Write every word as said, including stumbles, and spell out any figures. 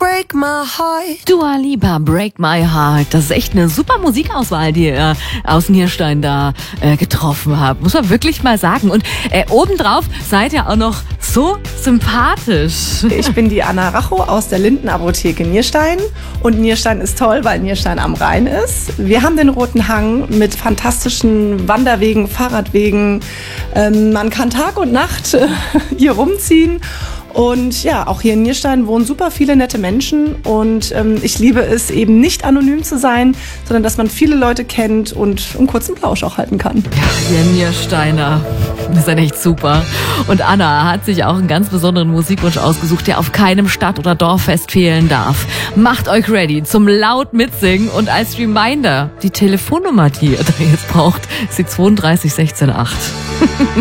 break my heart. Dua Lipa, Break My Heart. Das ist echt eine super Musikauswahl, die ihr aus Nierstein da äh, getroffen habt. Muss man wirklich mal sagen. Und äh, obendrauf seid ihr auch noch so sympathisch. Ich bin die Anna Racho aus der Lindenapotheke Nierstein. Und Nierstein ist toll, weil Nierstein am Rhein ist. Wir haben den Roten Hang mit fantastischen Wanderwegen, Fahrradwegen. Ähm, man kann Tag und Nacht äh, hier rumziehen. Und ja, auch hier in Nierstein wohnen super viele nette Menschen und ähm, ich liebe es eben nicht anonym zu sein, sondern dass man viele Leute kennt und einen kurzen Plausch auch halten kann. Ja, ihr Niersteiner, das ist echt super. Und Anna hat sich auch einen ganz besonderen Musikwunsch ausgesucht, der auf keinem Stadt- oder Dorffest fehlen darf. Macht euch ready zum laut mitsingen und als Reminder, die Telefonnummer, die ihr da jetzt braucht, ist die zwei drei sechzehn acht.